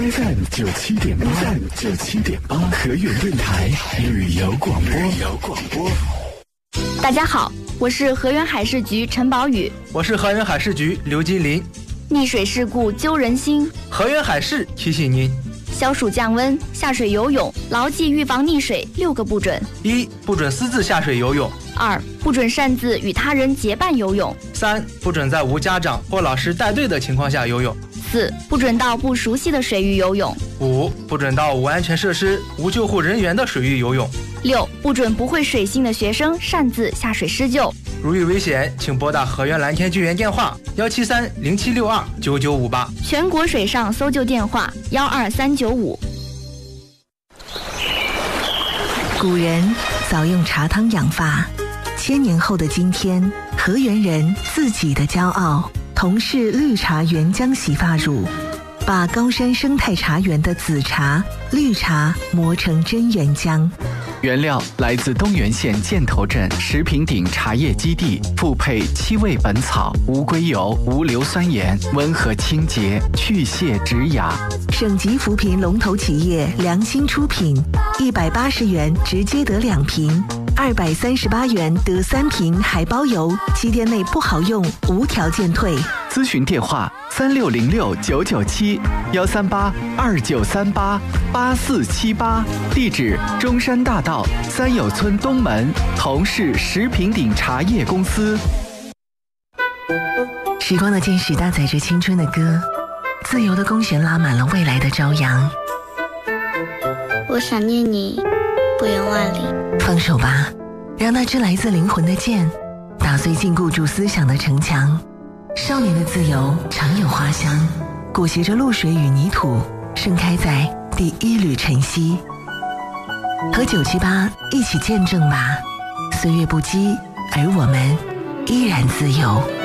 FM 97.8，河源电台旅游广播。 大家好，我是河源海事局陈宝宇， 我是河源海事局刘金林。 溺水事故揪人心， 河源海事提醒您： 消暑降温，下水游泳，牢记预防溺水6个不准 ：1. 不准私自下水游泳 ；2. 不准擅自与他人结伴游泳 ；3. 不准在无家长或老师带队的情况下游泳 ；4. 不准到不熟悉的水域游泳 ；5. 不准到无安全设施、无救护人员的水域游泳 ；6. 不准不会水性的学生擅自下水施救。 如遇危险，请拨打河源蓝天救援电话17307629958， 全国水上搜救电话12395。 古人早用茶汤养发，1000年后的今天，河源人自己的骄傲，同是绿茶原浆洗发乳，把高山生态茶园的紫茶、绿茶磨成真原浆。 原料来自东源县箭头镇石坪顶茶叶基地，复配7味本草、无硅油、无硫酸盐，温和清洁，去屑止痒。 省级扶贫龙头企业良心出品，180元直接得2瓶，238元得3瓶，还包邮，7天内不好用无条件退。 咨询电话3606-997-138-2938-8478，地址中山大道三友村东门，同是石坪顶茶叶公司。 时光的箭矢搭载着青春的歌，自由的弓弦拉满了未来的朝阳。 我想念你，不远万里。 放手吧，让那支来自灵魂的箭，打碎禁锢住思想的城墙。少年的自由常有花香，裹挟着露水与泥土，盛开在第一缕晨曦。和978一起见证吧，岁月不羁，而我们依然自由。